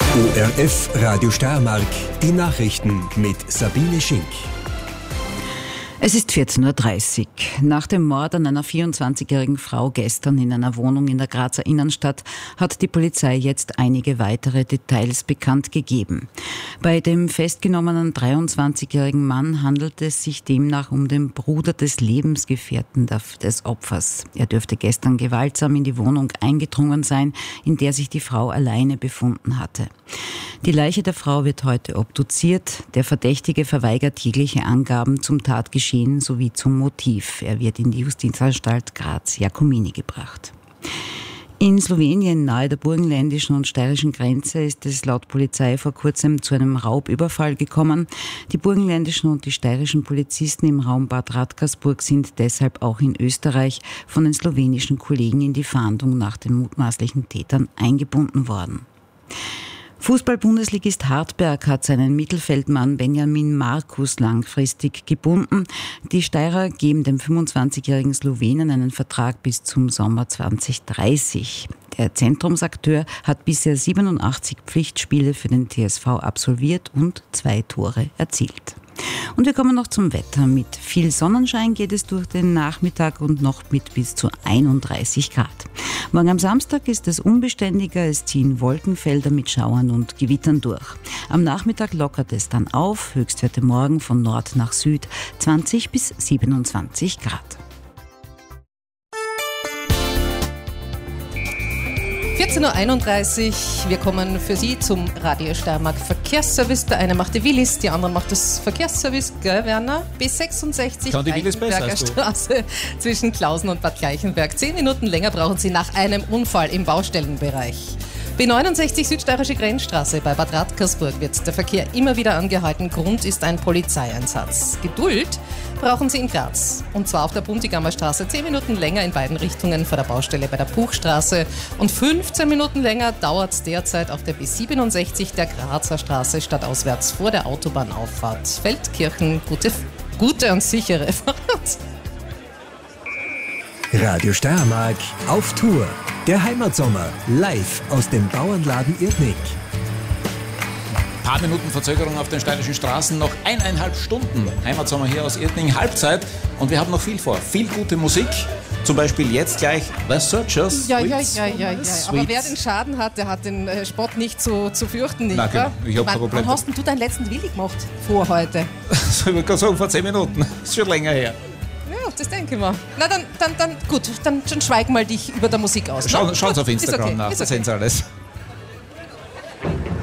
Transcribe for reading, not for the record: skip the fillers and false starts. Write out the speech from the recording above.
ORF Radio Steiermark, die Nachrichten mit Sabine Schink. Es ist 14.30 Uhr. Nach dem Mord an einer 24-jährigen Frau gestern in einer Wohnung in der Grazer Innenstadt hat die Polizei jetzt einige weitere Details bekannt gegeben. Bei dem festgenommenen 23-jährigen Mann handelt es sich demnach um den Bruder des Lebensgefährten des Opfers. Er dürfte gestern gewaltsam in die Wohnung eingedrungen sein, in der sich die Frau alleine befunden hatte. Die Leiche der Frau wird heute obduziert. Der Verdächtige verweigert jegliche Angaben zum Tatgeschehen sowie zum Motiv. Er wird in die Justizanstalt Graz-Jakomini gebracht. In Slowenien, nahe der burgenländischen und steirischen Grenze, ist es laut Polizei vor kurzem zu einem Raubüberfall gekommen. Die burgenländischen und die steirischen Polizisten im Raum Bad Radkersburg sind deshalb auch in Österreich von den slowenischen Kollegen in die Fahndung nach den mutmaßlichen Tätern eingebunden worden. Fußball-Bundesligist Hartberg hat seinen Mittelfeldmann Benjamin Markus langfristig gebunden. Die Steirer geben dem 25-jährigen Slowenen einen Vertrag bis zum Sommer 2030. Der Zentrumsakteur hat bisher 87 Pflichtspiele für den TSV absolviert und 2 Tore erzielt. Und wir kommen noch zum Wetter. Mit viel Sonnenschein geht es durch den Nachmittag und noch mit bis zu 31 Grad. Morgen am Samstag ist es unbeständiger, es ziehen Wolkenfelder mit Schauern und Gewittern durch. Am Nachmittag lockert es dann auf, Höchstwerte morgen von Nord nach Süd 20 bis 27 Grad. 14.31 Uhr. Wir kommen für Sie zum Radio Steiermark Verkehrsservice. Der eine macht die Willis, die andere macht das Verkehrsservice, gell, Werner? B66 Gleichenberger Straße zwischen Klausen und Bad Gleichenberg. 10 Minuten länger brauchen Sie nach einem Unfall im Baustellenbereich. B69 Südsteirische Grenzstraße bei Bad Radkersburg wird der Verkehr immer wieder angehalten. Grund ist ein Polizeieinsatz. Geduld brauchen Sie in Graz. Und zwar auf der Buntigammer Straße 10 Minuten länger in beiden Richtungen vor der Baustelle bei der Buchstraße. Und 15 Minuten länger dauert es derzeit auf der B67 der Grazer Straße stadtauswärts vor der Autobahnauffahrt. Feldkirchen, gute und sichere Fahrt. Radio Steiermark auf Tour. Der Heimatsommer live aus dem Bauernladen Irtning. Paar Minuten Verzögerung auf den steirischen Straßen, noch 1,5 Stunden. Heimatsommer hier aus Irtning, Halbzeit. Und wir haben noch viel vor. Viel gute Musik. Zum Beispiel jetzt gleich The Searchers. Ja. Aber wer den Schaden hat, der hat den Spott nicht zu fürchten. Nicht, na, genau. Ich hab kein Problem. Wann hast denn du deinen letzten Willi gemacht vor heute? Soll ich gerade sagen, vor 10 Minuten. Das ist schon länger her. Ja, das denke ich mir. Na dann gut, dann schweig mal dich über der Musik aus. Schauen Sie auf Instagram okay, nach, da sehen Sie alles.